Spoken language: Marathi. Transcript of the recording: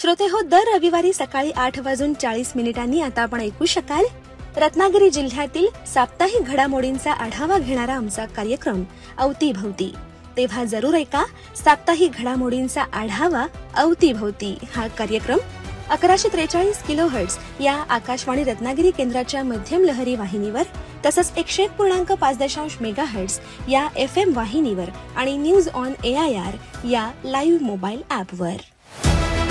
श्रोते हो, दर रविवारी सकाळी 8:40 आता आपण ऐकू शकाल रत्नागिरी जिल्ह्यातील साप्ताहिक घडामोडींचा आढावा घेणारा आमचा कार्यक्रम अवतीभवती. तेव्हा जरूर ऐका साप्ताहिक घडामोडींचा आढावा अवतीभवती हा कार्यक्रम 1143 किलोहर्ट्झ या आकाशवाणी रत्नागिरी केंद्राच्या मध्यम लहरी वाहिनीवर, तसंच 101.5 मेगाहर्ट्झ या FM वाहिनीवर आणि न्यूज ऑन AIR या लाईव्ह मोबाईल ॲपवर.